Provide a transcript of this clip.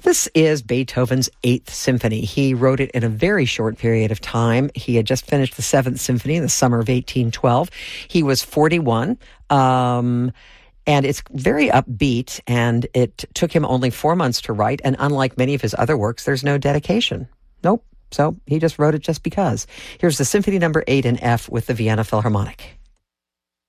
This is Beethoven's Eighth Symphony. He wrote it in a very short period of time. He had just finished the Seventh Symphony in the summer of 1812. He was 41. And it's very upbeat, and it took him only 4 months to write. And unlike many of his other works, there's no dedication. Nope. So he just wrote it just because. Here's the Symphony Number 8 in F with the Vienna Philharmonic.